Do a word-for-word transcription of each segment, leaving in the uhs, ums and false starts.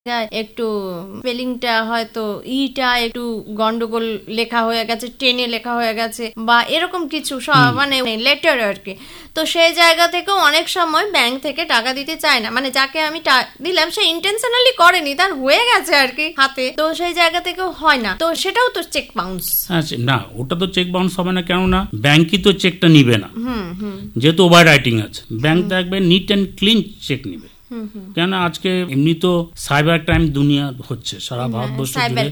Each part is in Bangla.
একটু স্পেলিংটা হয়তো ইটা একটু গন্ডগোল লেখা হয়ে গেছে, টেনে লেখা হয়ে গেছে বা এরকম কিছু মানে লেটার আর কি। তো সেই জায়গা থেকেও অনেক সময় ব্যাংক থেকে টাকা দিতে চায় না, মানে যাকে আমি দিলাম সে ইন্টেনশনালি করেনি, তার হয়ে গেছে আর কি হাতে, তো সেই জায়গা থেকেও হয় না, তো সেটাও তো চেক বাউন্স। না, ওটা তো চেক বাউন্স হবে না, কেননা ব্যাংকই তো চেকটা নিবে না, যেহেতু ওভার রাইটিং আছে। ব্যাংক দেখবে নিট অ্যান্ড ক্লিন চেক নিবে, কেন আজকে এমনি তো সাইবার ক্রাইম দুনিয়া হচ্ছে সারা ভারতবর্ষ জুড়ে,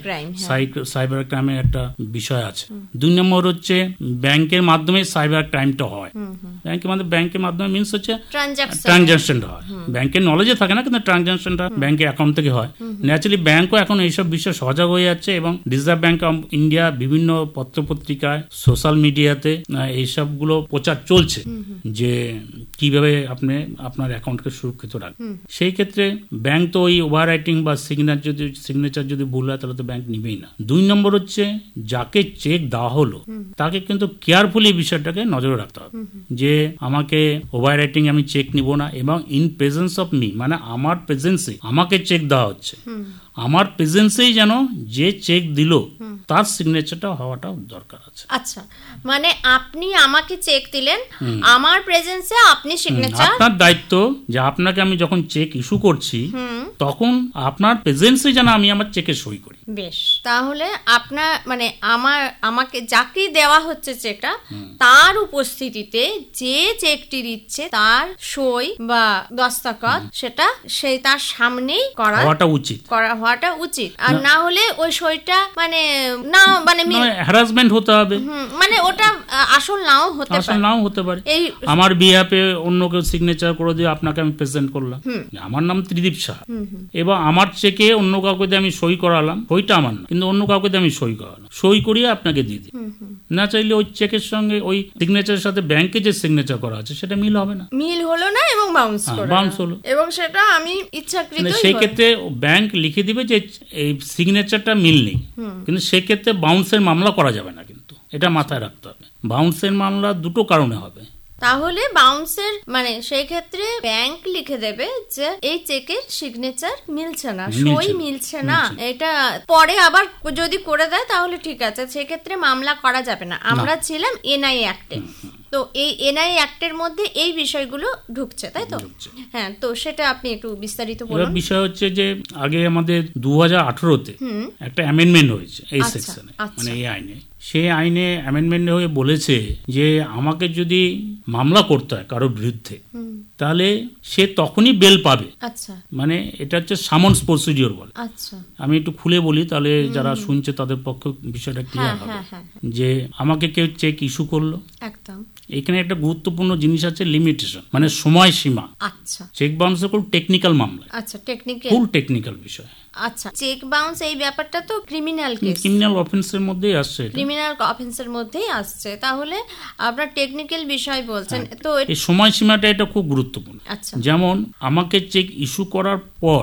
সাইবার ক্রাইমের একটা বিষয় আছে। দুই নম্বর হচ্ছে ব্যাংকের মাধ্যমে সাইবার ক্রাইমটা হয়। ব্যাংকের মাধ্যমে ব্যাংকের মাধ্যমে মিনস হচ্ছে ট্রানজাকশনটা হয়, ব্যাংকের নলেজে থাকে না, কিন্তু ট্রানজাকশনটা ব্যাংকের অ্যাকাউন্ট থেকে হয়। ন্যাচারালি ব্যাংকও এখন এইসব বিষয়ে সজাগ হয়ে যাচ্ছে এবং রিজার্ভ ব্যাংক অফ ইন্ডিয়া বিভিন্ন পত্রপত্রিকায়, সোশ্যাল মিডিয়াতে এইসবগুলো প্রচার চলছে যে কিভাবে আপনি আপনার অ্যাকাউন্টকে সুরক্ষিত রাখবেন। সেই ক্ষেত্রে ব্যাংক তো ওই ওভার রাইটিং বা সিগনেচার যদি সিগনেচার যদি ভুল হয় তাহলে তো ব্যাংক নিবেই না। দুই নম্বর হচ্ছে যাকে চেক দেওয়া হলো তাকে কিন্তু কেয়ারফুলি বিষয়টাকে নজরে রাখতে হবে যে আমাকে ওভার রাইটিং আমি চেক নিব না, এবং ইন প্রেজেন্স অফ মি, মানে আমার প্রেজেন্সে আমাকে চেক দেওয়া হচ্ছে, আমার প্রেজেন্সেই যেন যে চেক দিল তার সিগনেচারটা হওয়াটা দরকার আছে। আচ্ছা, মানে আপনি আমাকে চেক দিলেন, আমার প্রেজেন্সে আপনি সিগনেচার, আপনার দায়িত্ব যে আপনাকে আমি যখন চেক ইস্যু করছি তখন আপনার প্রেজেন্সে যেন আমি আমার চেকে সই করি। বেশ, তাহলে আপনার মানে আমার আমাকে যাকে দেওয়া হচ্ছে চেকটা তার উপস্থিতিতে যে চেকটি দিচ্ছে তার সই বা দস্তখত সেটা সেই তার সামনেই করা হওয়াটা উচিত করা হওয়াটা উচিত। আর না হলে ওই সইটা মানে না মানে হ্যারাসমেন্ট হতে হবে, মানে ওটা আসল নাও হতে পারে, আসল নাও হতে পারে। আমার বিহাফে অন্য কেউ সিগনেচার করে দিয়ে আপনাকে আমি প্রেজেন্ট করলাম, আমার নাম ত্রিদীপ সাহা, এবার আমার চেকে অন্য কাউকে দিয়ে আমি সই করালাম, সইটা আমার না কিন্তু অন্য কাউকে দিয়ে আমি সই করালাম, সই করিয়ে আপনাকে দিয়ে দিই। না চাইলে ওই চেকের সঙ্গে ওই সিগনেচারের সাথে ব্যাংকে যে সিগনেচার করা আছে সেটা মিল হবে না, মিল হলো না এবং বাউন্স করলো, বাউন্স হলো, এবং সেটা আমি ইচ্ছাকৃত। সেই ক্ষেত্রে ব্যাংক লিখে দিবে যে এই সিগনেচারটা মিল নেই, কিন্তু সেই ক্ষেত্রে বাউন্সের মামলা করা যাবে না, কিন্তু এটা মাথায় রাখতে হবে। বাউন্সের মামলা দুটো কারণে হবে। তাহলে বাউন্সের মানে সেই ক্ষেত্রে ব্যাংক লিখে দেবে যে এই চেকের সিগনেচার মিলছে না, সই মিলছে না, এটা পরে আবার যদি করে দেয় তাহলে ঠিক আছে, সেক্ষেত্রে মামলা করা যাবে না। আমরা ছিলাম এনআই অ্যাক্টে, তো এই এনআই অ্যাক্টের মধ্যে এই বিষয়গুলো ঢুকছে, তাই তো? হ্যাঁ, তো সেটা আপনি একটু বিস্তারিত বলুন। বিষয় হচ্ছে যে আগে আমাদের দু হাজার আঠারোতে একটা অ্যামেন্ডমেন্ট হয়েছে এই সেকশনে, মানে এই আইনে। সেই আইনে অ্যামেন্ডমেন্ট হয়ে বলেছে যে আমাকে যদি মামলা করতে হয় কারোর বিরুদ্ধে তাহলে সে তখনই বেল পাবে। আচ্ছা, মানে এটা হচ্ছে সামন্স প্রসিডিওর বলে। আচ্ছা, আমি একটু খুলে বলি তাহলে যারা শুনছে তাদের পক্ষে বিষয়টা ক্লিয়ার হবে। যে আমাকে কেউ চেক ইস্যু করলো, একদম এখানে একটা গুরুত্বপূর্ণ জিনিস আছে লিমিটেশন, মানে সময় সীমা। আচ্ছা, চেক বাউন্স খুব টেকনিক্যাল মামলা। আচ্ছা, টেকনিক্যাল, ফুল টেকনিক্যাল বিষয়। আচ্ছা, চেক বাউন্স এই ব্যাপারটা তো ক্রিমিনাল কেস, ক্রিমিনাল অফেন্সের মধ্যেই আসছে, ক্রিমিনাল অফেন্সের মধ্যেই আসছে, তাহলে আপনার টেকনিক্যাল বিষয় বলছেন। তো এই সময় সীমাটা এটা খুব গুরুত্বপূর্ণ। আচ্ছা, যেমন আমাকে চেক ইস্যু করার পর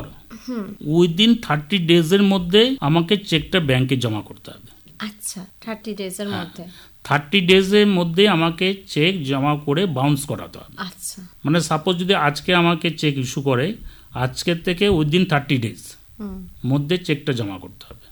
উইদিন থার্টি ডেজ এর মধ্যে আমাকে চেকটা ব্যাংকে জমা করতে হবে। আচ্ছা, থার্টি ডেজ এর মধ্যে থার্টি ডেজ এর মধ্যে আমাকে চেক জমা করে বাউন্স করাতে হবে। আচ্ছা, মানে সাপোজ যদি আজকে আমাকে চেক ইস্যু করে, আজকের থেকে উইদিন থার্টি ডেজ মধ্যে চেকটা জমা করতে হবে।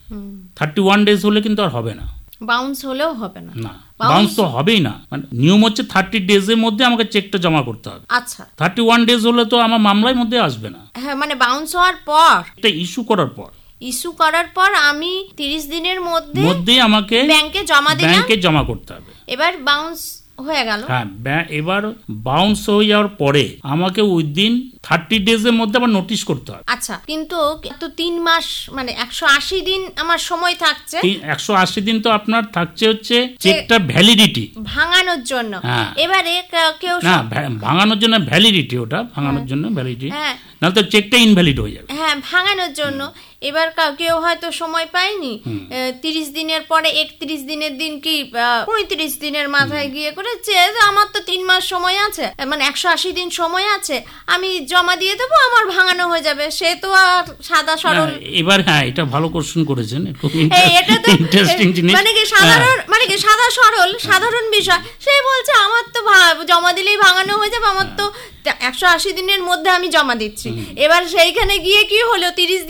থার্টি ওয়ান ডেজ হলে কিন্তু আর হবে না, বাউন্স হলেও হবে না। না, বাউন্স তো হবেই না, মানে নিয়ম হচ্ছে থার্টি ডেজ এর মধ্যে আমাকে চেকটা জমা করতে হবে। আচ্ছা, থার্টি ওয়ান ডেজ হলে তো আমার মামলার মধ্যে আসবে না। হ্যাঁ, মানে বাউন্স হওয়ার পর, এটা ইস্যু করার পর, ইস্যু করার পর আমি তিরিশ দিনের মধ্যে মধ্যে আমাকে ব্যাংকে জমা দিলাম, ব্যাংকে জমা করতে হবে। এবার বাউন্স হয়ে গেল। হ্যাঁ, এবার বাউন্স হয়ে যাওয়ার পরে আমাকে উইদিন থার্টি ডেজ এর মধ্যে আবার নোটিশ করতে হবে। আচ্ছা, কিন্তু তো তিন মাস মানে একশো আশি দিন আমার সময় থাকছে। একশো আশি দিন তো আপনার থাকছে হচ্ছে চেকটা ভ্যালিডিটি ভাঙানোর জন্য। এবারে কেউ না, ভাঙানোর জন্য ভ্যালিডিটি, ওটা ভাঙানোর জন্য ভ্যালিডিটি, নাহলে তো চেকটা ইনভ্যালিড হয়ে যাবে। হ্যাঁ, ভাঙানোর জন্য। এবার কেউ হয়তো সময় পায়নি, তিরিশ দিনের পরে একত্রিশ দিনের দিন কি পঁয়ত্রিশ দিনের মাথায় গিয়ে করে আমার তো তিন মাস সময় আছে, মানে একশো আশি দিন সময় আছে, আমি জমা দিয়ে দেবো, আমার ভাঙানো হয়ে যাবে, সে তো আর সাদা সরল। এবার হ্যাঁ, এটা ভালো কোশ্চেন করেছেন, ইন্টারেস্টিং জিনিস। মানে কি সাধারণ মানে থেকে সাদা সরল সাধারণ বিষয়, সে বলছে আমার তো জমা দিলেই ভাঙানো হয়ে যাবে, আমার তো একশো আশি দিনের মধ্যে আমি জমা দিচ্ছি। এবার সেইখানে গিয়ে কি হলো, তিরিশ